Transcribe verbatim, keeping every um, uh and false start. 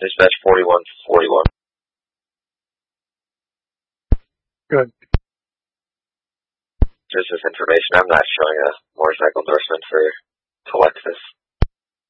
Dispatch forty-one forty-one. Good. Just this information, I'm not showing a motorcycle endorsement for